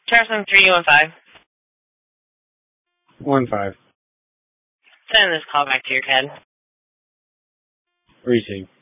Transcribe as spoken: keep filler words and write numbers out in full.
Charleston three one five. One five. Send this call back to your C A D. Receive.